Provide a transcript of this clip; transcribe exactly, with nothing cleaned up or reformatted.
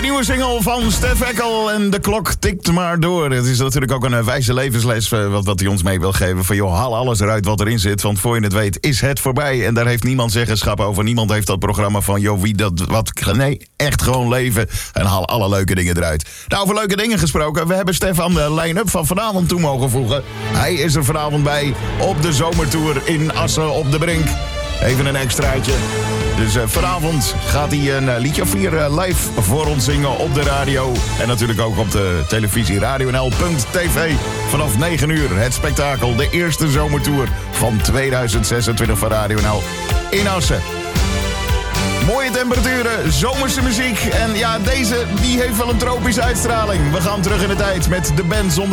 nieuwe single van Stef Eckel en de klok tikt maar door. Het is natuurlijk ook een uh, wijze levensles uh, wat, wat hij ons mee wil geven. Van joh, haal alles eruit wat erin zit, want voor je het weet is het voorbij. En daar heeft niemand zeggenschap over. Niemand heeft dat programma van joh, wie dat wat... Nee, echt gewoon leven en haal alle leuke dingen eruit. Nou, over leuke dingen gesproken. We hebben Stef aan de line-up van vanavond toe mogen voegen. Hij is er vanavond bij op de zomertour in Assen op de Brink. Even een extraatje. Dus uh, vanavond gaat hij een uh, liedje of vier uh, live voor ons zingen op de radio. En natuurlijk ook op de televisie radio n l punt t v. Vanaf negen uur het spektakel. De eerste zomertour van tweeduizend zesentwintig van Radio N L in Assen. Mooie temperaturen, zomerse muziek. En ja, deze die heeft wel een tropische uitstraling. We gaan terug in de tijd met de band zonder